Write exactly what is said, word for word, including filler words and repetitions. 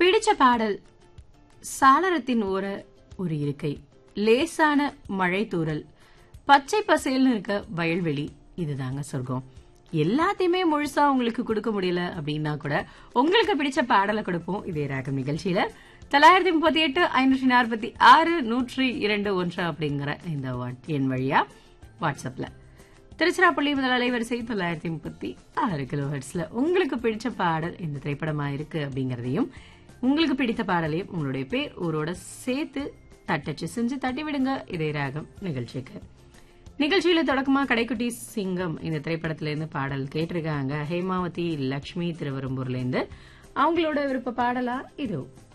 பிடிச்ச பாடல் சாளரத்தின் ஓர ஒரு இருக்கை, லேசான மழை தூறல், பச்சை பசேல்னு இருக்க வயல்வெளி, இதுதாங்க சொர்க்கம். எல்லாத்தையுமே முழுசா உங்களுக்கு கொடுக்க முடியல அப்படின்னா கூட உங்களுக்கு பிடிச்ச பாடலை கொடுப்போம் இதே ராகம் நிகழ்ச்சியில. தொள்ளாயிரத்தி முப்பத்தி எட்டு ஐநூற்றி நாற்பத்தி ஆறு நூற்றி இரண்டு ஒன்று அப்படிங்கிற இந்த எண் வழியா வாட்ஸ்அப்ல திருச்சிராப்பள்ளி முதல் அலைவரிசை தொள்ளாயிரத்தி முப்பத்தி ஆறு கிலோ ஹெர்ட்ஸ்ல உங்களுக்கு பிடிச்ச பாடல் இந்த திரைப்படமா இருக்கு அப்படிங்கறதையும், உங்களுக்கு பிடித்த பாடலையும் உங்களுடைய பேர் ஊரோட சேர்த்து தட்டச்சு செஞ்சு தட்டி விடுங்க இதே ராகம் நிகழ்ச்சிக்கு. நிகழ்ச்சியில தொடக்கமா கடைக்குட்டி சிங்கம் இந்த திரைப்படத்துல இருந்து பாடல் கேட்டிருக்காங்க ஹேமாவதி லட்சுமி திருவரம்பூர்ல இருந்து. அவங்களோட விருப்ப பாடலா இதோ.